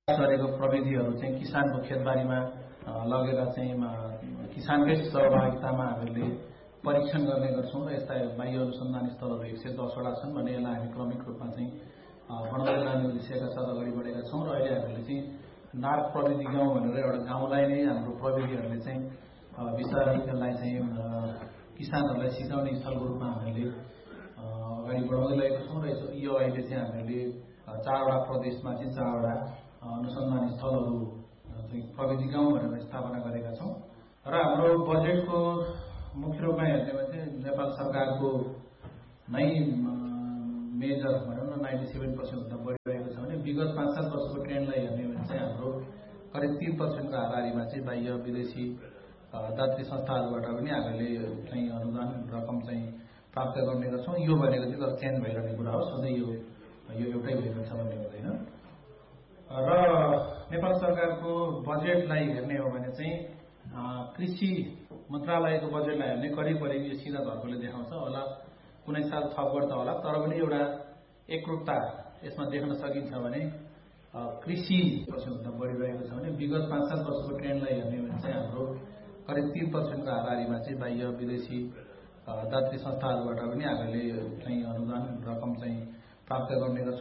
गरेको प्रविधिहरू चाहिँ किसानको खेतबारीमा लगेर चाहिँ किसानकै सहभागितामा हामीले परीक्षण गर्ने गर्छौँ र यस्ता बाह्य अनुसन्धान स्थलहरू 110वटा छन् भने यसलाई हामी क्रमिक रूपमा चाहिँ बनाउँदै लाने उद्देश्यका साथ अगाडि बढेका छौँ र अहिले हामीले चाहिँ नार्क प्रविधि गाउँ भनेर एउटा गाउँलाई नै हाम्रो प्रविधिहरूले चाहिँ बिस्तारै यसलाई चाहिँ किसानहरूलाई सिकाउने स्थलको रूपमा हामीले अगाडि बढाउँदै लगेका छौँ र यो अहिले चाहिँ हामीले 4वटा प्रदेशमा चाहिँ 4वटा अनुसन्धान स्थलहरू चाहिँ प्रविधि गाउँ भनेर स्थापना गरेका छौँ र हाम्रो बजेटको मुख्य रूपमा हेर्ने भने चाहिँ नेपाल सरकारको नै मेजर भनौँ न 97% भन्दा बढी रहेको छ भने विगत 5-7 वर्षको ट्रेन्डलाई हेर्ने भने चाहिँ हाम्रो करिब 3% को हाराहारीमा चाहिँ बाह्य विदेशी दात्री संस्थाहरूबाट पनि हामीले चाहिँ अनुदान रकम चाहिँ प्राप्त गर्ने गर्छौँ। यो भनेको चाहिँ तर चेन्ज भइरहने कुरा हो, सधैँ यो एउटै भइरहन्छ भन्ने हुँदैन। र नेपाल सरकारको बजेटलाई हेर्ने हो भने चाहिँ कृषि मन्त्रालयको बजेटलाई हेर्ने करिब यो सिधा धर्कोले देखाउँछ होला, कुनै साल थप गर्दा होला, तर पनि एउटा एकरूपता यसमा देख्न सकिन्छ भने कृषि भन्दा बढी रहेको छ भने विगत 5-7 वर्षको ट्रेन्डलाई हेर्ने भने चाहिँ हाम्रो करिब 3% को हाराहारीमा चाहिँ बाह्य विदेशी दात्री संस्थाहरूबाट पनि हामीले चाहिँ अनुदान रकम चाहिँ प्राप्त गर्ने गर्छौँ।